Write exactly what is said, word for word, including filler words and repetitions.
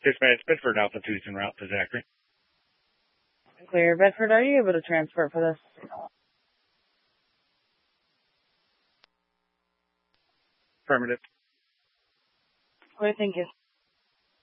Dispatch, Bedford Alpha two is en route to Zachary. Clear. Bedford, are you able to transport for this? Affirmative. Clear, thank you.